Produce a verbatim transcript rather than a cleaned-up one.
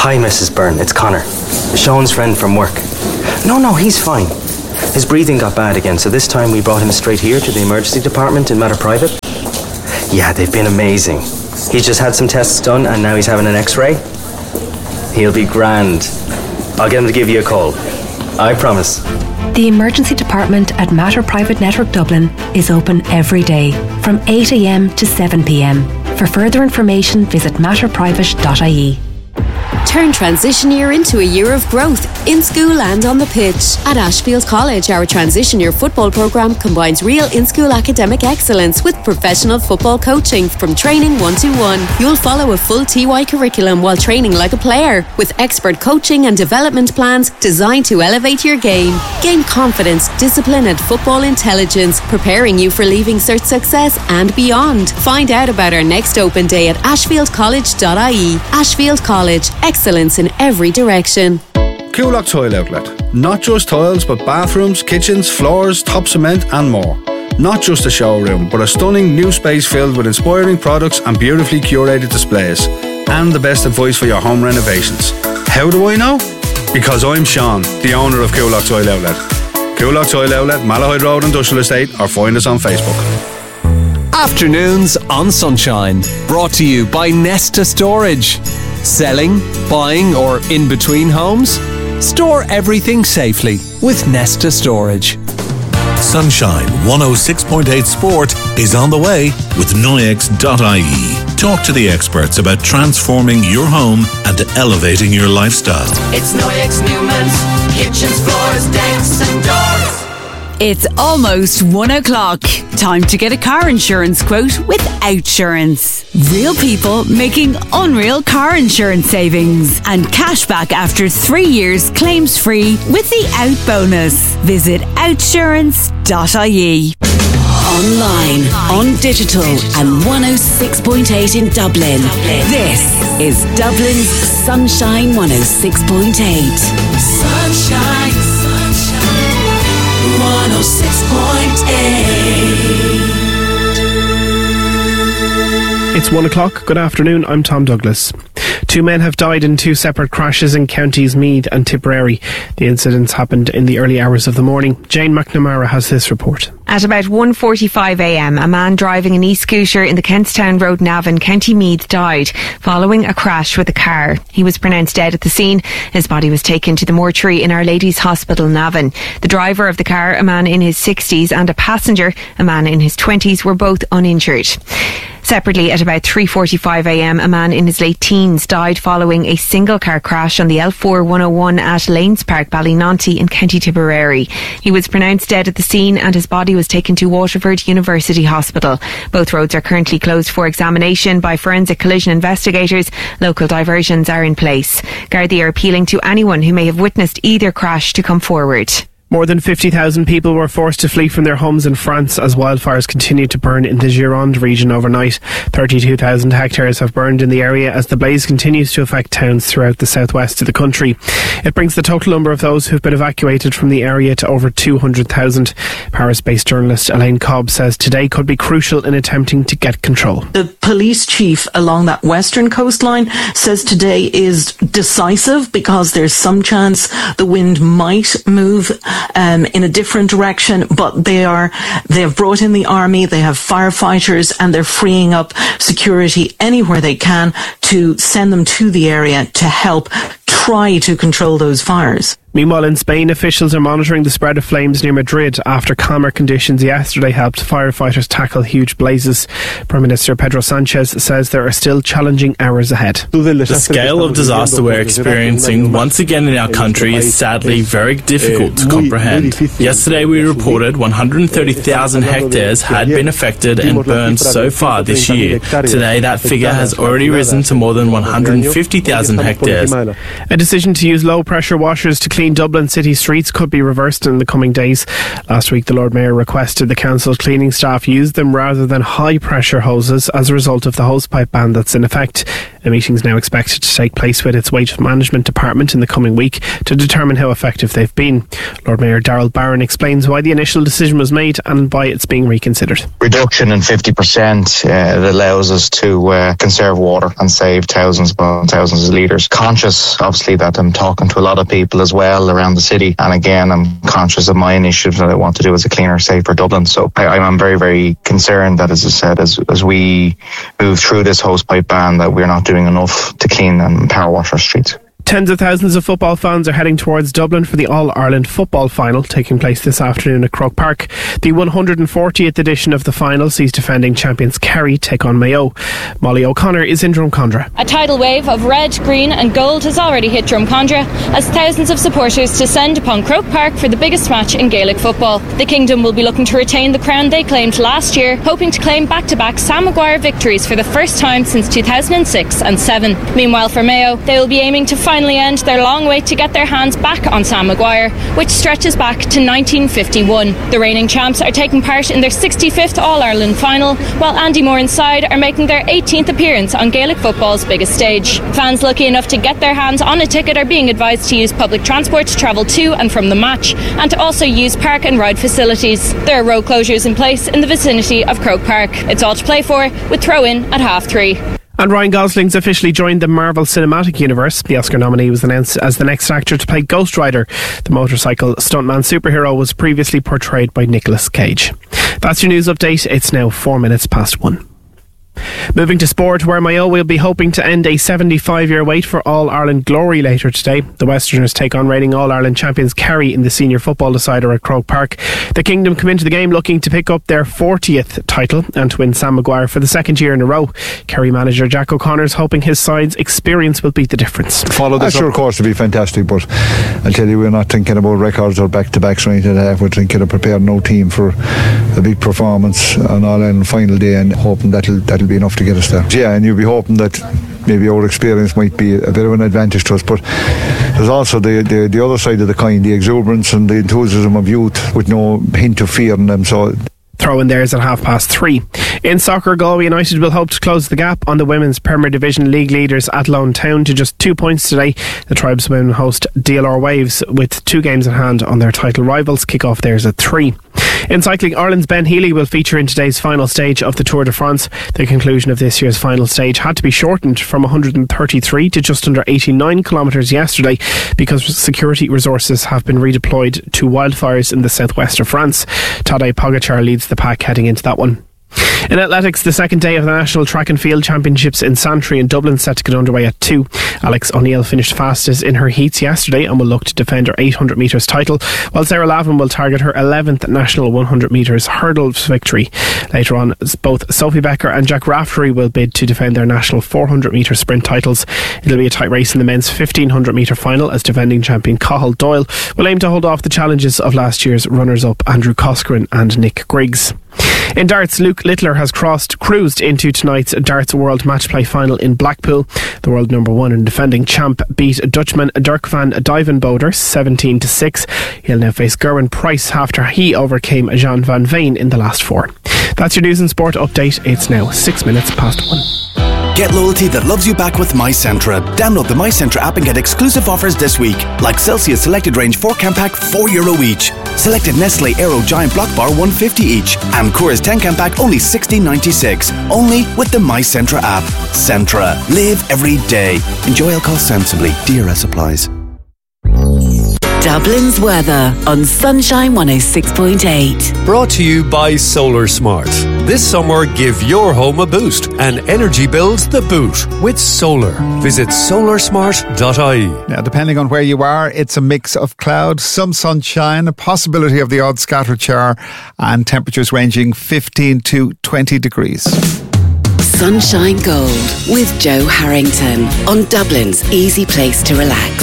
Hi, Missus Byrne, it's Connor. Sean's friend from work. No, no, he's fine. His breathing got bad again, so this time we brought him straight here to the emergency department in Mater Private. Yeah, they've been amazing. He's just had some tests done and now he's having an x-ray. He'll be grand. I'll get him to give you a call. I promise. The emergency department at Mater Private Network Dublin is open every day from eight a.m. to seven p.m. For further information, visit mater private dot I E. Turn transition year into a year of growth in school and on the pitch. At Ashfield College, our transition year football programme combines real in-school academic excellence with professional football coaching from training one-to-one. You'll follow a full T Y curriculum while training like a player with expert coaching and development plans designed to elevate your game. Gain confidence, discipline and football intelligence, preparing you for Leaving Cert success and beyond. Find out about our next open day at ashfield college dot I E. Ashfield College, excellence in every direction. Coolock Tile Outlet. Not just tiles, but bathrooms, kitchens, floors, top cement and more. Not just a showroom, but a stunning new space filled with inspiring products and beautifully curated displays. And the best advice for your home renovations. How do I know? Because I'm Sean, the owner of Coolock Tile Outlet. Coolock Tile Outlet, Malahide Road Industrial Estate, or find us on Facebook. Afternoons on Sunshine, brought to you by Nesta Storage. Selling, buying or in between homes? Store everything safely with Nesta Storage. Sunshine one oh six point eight Sport is on the way with Noyex dot I E. Talk to the experts about transforming your home and elevating your lifestyle. It's Noyex Newman's kitchens, floors, decks and doors. It's almost one o'clock. Time to get a car insurance quote with Outsurance. Real people making unreal car insurance savings and cash back after three years claims free with the Out bonus. Visit outsurance dot I E. Online, on digital and one oh six point eight in Dublin. This is Dublin's Sunshine one oh six point eight. Sunshine, sunshine, one oh six point eight. It's one o'clock. Good afternoon. I'm Tom Douglas. Two men have died in two separate crashes in counties Meath and Tipperary. The incidents happened in the early hours of the morning. Jane McNamara has this report. At about one forty-five a m, a man driving an e-scooter in the Kentstown Road, Navan, County Meath, died following a crash with a car. He was pronounced dead at the scene. His body was taken to the mortuary in Our Lady's Hospital, Navan. The driver of the car, a man in his sixties, and a passenger, a man in his twenties, were both uninjured. Separately, at about three forty-five a m, a man in his late teens died following a single car crash on the L four one oh one at Lanes Park, Ballynonty in County Tipperary. He was pronounced dead at the scene and his body was taken to Waterford University Hospital. Both roads are currently closed for examination by forensic collision investigators. Local diversions are in place. Gardaí are appealing to anyone who may have witnessed either crash to come forward. More than fifty thousand people were forced to flee from their homes in France as wildfires continued to burn in the Gironde region overnight. thirty-two thousand hectares have burned in the area as the blaze continues to affect towns throughout the southwest of the country. It brings the total number of those who've been evacuated from the area to over two hundred thousand. Paris-based journalist Elaine Cobb says today could be crucial in attempting to get control. The police chief along that western coastline says today is decisive because there's some chance the wind might move Um, in a different direction, but they are they have brought in the army, they have firefighters, and they're freeing up security anywhere they can to send them to the area to help try to control those fires. Meanwhile, in Spain, officials are monitoring the spread of flames near Madrid after calmer conditions yesterday helped firefighters tackle huge blazes. Prime Minister Pedro Sanchez says there are still challenging hours ahead. The scale of disaster we're experiencing once again in our country is sadly very difficult to comprehend. Yesterday we reported one hundred thirty thousand hectares had been affected and burned so far this year. Today that figure has already risen to more than one hundred fifty thousand hectares. A decision to use low-pressure washers to clean clean Dublin city streets could be reversed in the coming days. Last week, the Lord Mayor requested the council's cleaning staff use them rather than high-pressure hoses as a result of the hosepipe ban that's in effect. A meeting is now expected to take place with its Waste Management Department in the coming week to determine how effective they've been. Lord Mayor Darrell Barron explains why the initial decision was made and why it's being reconsidered. Reduction in fifty percent uh, it allows us to uh, conserve water and save thousands upon thousands of litres. Conscious, obviously, that I'm talking to a lot of people as well around the city, and again, I'm conscious of my initiative that I want to do as a cleaner, safer Dublin. So I, I'm very, very concerned that, as I said, as, as we move through this hosepipe ban, that we're not doing enough to clean and power wash our streets. Tens of thousands of football fans are heading towards Dublin for the All-Ireland football final taking place this afternoon at Croke Park. The one hundred fortieth edition of the final sees defending champions Kerry take on Mayo. Molly O'Connor is in Drumcondra. A tidal wave of red, green and gold has already hit Drumcondra as thousands of supporters descend upon Croke Park for the biggest match in Gaelic football. The Kingdom will be looking to retain the crown they claimed last year, hoping to claim back-to-back Sam Maguire victories for the first time since two thousand six and seven. Meanwhile for Mayo, they will be aiming to find finally end their long wait to get their hands back on Sam Maguire, which stretches back to nineteen fifty-one. The reigning champs are taking part in their sixty-fifth All-Ireland final, while Andy Moran's side are making their eighteenth appearance on Gaelic football's biggest stage. Fans lucky enough to get their hands on a ticket are being advised to use public transport to travel to and from the match, and to also use park and ride facilities. There are road closures in place in the vicinity of Croke Park. It's all to play for, with throw-in at half three. And Ryan Gosling's officially joined the Marvel Cinematic Universe. The Oscar nominee was announced as the next actor to play Ghost Rider. The motorcycle stuntman superhero was previously portrayed by Nicolas Cage. That's your news update. It's now four minutes past one. Moving to sport, where Mayo will be hoping to end a seventy-five-year wait for All-Ireland glory later today. The Westerners take on reigning All-Ireland champions Kerry in the senior football decider at Croke Park. The Kingdom come into the game looking to pick up their fortieth title and to win Sam Maguire for the second year in a row. Kerry manager Jack O'Connor is hoping his side's experience will beat the difference. Follow this. Sure, of course, to be fantastic, but I'll tell you, we're not thinking about records or back-to-backs or anything like that. We're thinking of preparing our team for a big performance on All-Ireland final day and hoping that'll that'll be enough to get us there. Yeah, and you'll be hoping that maybe our experience might be a bit of an advantage to us, but there's also the, the, the other side of the coin, the exuberance and the enthusiasm of youth with no hint of fear in them. So throw in theirs at half past three. In soccer, Galway United will hope to close the gap on the women's Premier Division league leaders Athlone Town to just two points today. The tribesmen host D L R Waves with two games at hand on their title rivals. Kick off theirs at three. In cycling, Ireland's Ben Healy will feature in today's final stage of the Tour de France. The conclusion of this year's final stage had to be shortened from one hundred thirty-three to just under eighty-nine kilometres yesterday because security resources have been redeployed to wildfires in the southwest of France. Tadej Pogacar leads the pack heading into that one. In athletics, the second day of the National Track and Field Championships in Santry in Dublin set to get underway at two. Alex O'Neill finished fastest in her heats yesterday and will look to defend her eight hundred metres title, while Sarah Lavin will target her eleventh National one hundred metres hurdles victory. Later on, both Sophie Becker and Jack Raftery will bid to defend their National four hundred metre sprint titles. It'll be a tight race in the men's fifteen hundred metre final as defending champion Cathal Doyle will aim to hold off the challenges of last year's runners-up Andrew Coscoran and Nick Griggs. In darts, Luke Littler has crossed, cruised into tonight's Darts World Match Play final in Blackpool. The world number one and defending champ beat Dutchman Dirk van Duivenbode seventeen to six. He'll now face Gerwyn Price after he overcame Jean van Veen in the last four. That's your news and sport update. It's now six minutes past one. Get loyalty that loves you back with MyCentra. Download the MyCentra app and get exclusive offers this week, like Celsius Selected Range four can pack four euro each. Selected Nestle Aero Giant Block Bar one fifty each. And Coors ten can pack only sixteen ninety-six. Only with the MyCentra app. Centra. Live every day. Enjoy alcohol sensibly. D R S applies. Dublin's weather on Sunshine one oh six point eight. Brought to you by Solar Smart. This summer, give your home a boost and energy bills the boot with solar. Visit solar smart dot I E. Now, depending on where you are, it's a mix of cloud, some sunshine, a possibility of the odd scattered shower, and temperatures ranging fifteen to twenty degrees. Sunshine Gold with Joe Harrington on Dublin's easy place to relax.